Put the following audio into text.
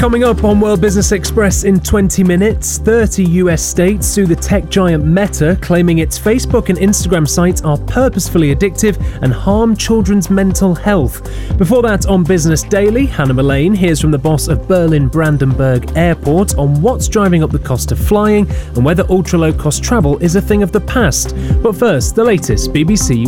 Coming up on World Business Express in 20 minutes, 30 US states sue the tech giant Meta, claiming its Facebook and Instagram sites are purposefully addictive and harm children's mental health. Before that, on Business Daily, Hannah Mullane hears from the boss of Berlin Brandenburg Airport on what's driving up the cost of flying and whether ultra-low-cost travel is a thing of the past. But first, the latest BBC